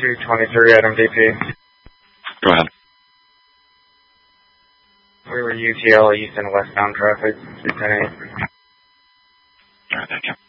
223 Adam DP. Go ahead. We were UTL East and westbound traffic, 210. All right, thank you.